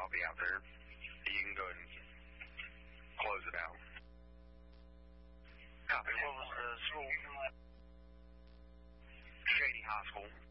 I'll be out there. You can go ahead and close it out. Copy. What was the school? Shady High School.